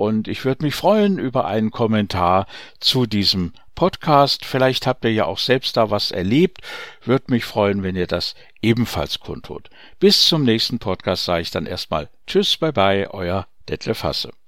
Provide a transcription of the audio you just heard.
und ich würde mich freuen über einen Kommentar zu diesem Podcast. Vielleicht habt ihr ja auch selbst da was erlebt. Würde mich freuen, wenn ihr das ebenfalls kundtut. Bis zum nächsten Podcast sage ich dann erstmal Tschüss, bye bye, euer Detlef Hasse.